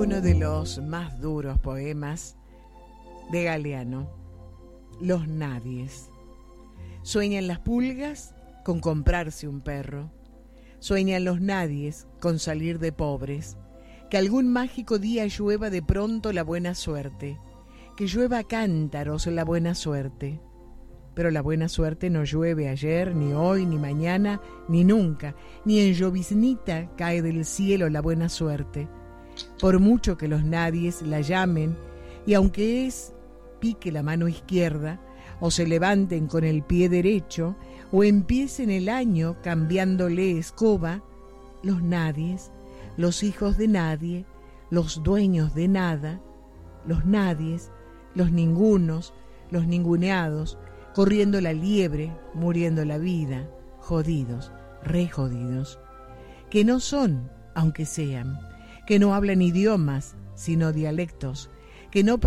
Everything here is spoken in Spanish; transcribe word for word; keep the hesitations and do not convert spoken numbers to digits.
uno de los más duros poemas de Galeano, Los Nadies. Sueñan las pulgas con comprarse un perro. Sueñan los nadies con salir de pobres. Que algún mágico día llueva de pronto la buena suerte. Que llueva a cántaros la buena suerte. Pero la buena suerte no llueve ayer, ni hoy, ni mañana, ni nunca. Ni en lloviznita cae del cielo la buena suerte. Por mucho que los nadies la llamen, y aunque es pique la mano izquierda, o se levanten con el pie derecho, o empiecen el año cambiándole escoba, los nadies, los hijos de nadie, los dueños de nada, los nadies, los ningunos, los ninguneados, corriendo la liebre, muriendo la vida, jodidos, re jodidos, que no son, aunque sean, que no hablan idiomas, sino dialectos, que no